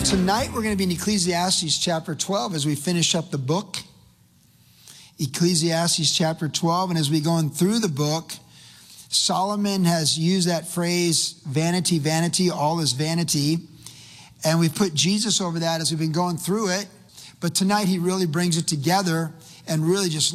Tonight we're going to be in Ecclesiastes chapter 12 as we finish up the book. Ecclesiastes chapter 12, and as we go through the book, Solomon has used that phrase, vanity, vanity, all is vanity. And we've put Jesus over that as we've been going through it. But tonight he really brings it together and really just